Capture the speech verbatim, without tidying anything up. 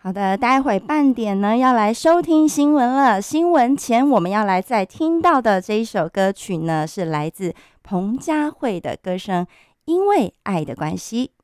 好的，待会半点呢要来收听新闻了。新闻前我们要来再听到的这一首歌曲呢，是来自彭佳慧的歌声《因为爱的关系》。